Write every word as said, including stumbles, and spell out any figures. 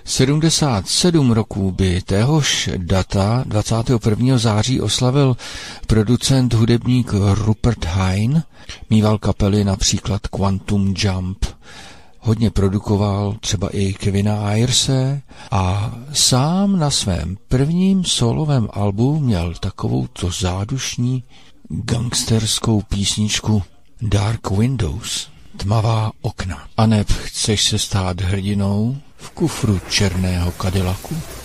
sedmdesát sedm roků by téhož data dvacátého prvního září oslavil producent hudebník Rupert Hine. Mýval kapely například Quantum Jump. Hodně produkoval třeba i Kevina Ayerse a sám na svém prvním solovém albu měl takovouto zádušní gangsterskou písničku Dark Windows, tmavá okna. Aneb chceš se stát hrdinou v kufru černého Cadillacu?